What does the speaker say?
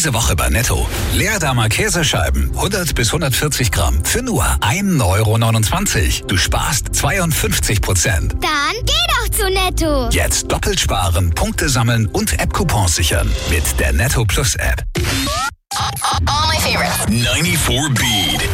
Diese Woche bei Netto. Leerdammer Käsescheiben, 100 bis 140 Gramm, für nur 1,29 €. Du sparst 52%. Dann geh doch zu Netto. Jetzt doppelt sparen, Punkte sammeln und App-Coupons sichern. Mit der Netto Plus App. All my favorites. 94 Beat.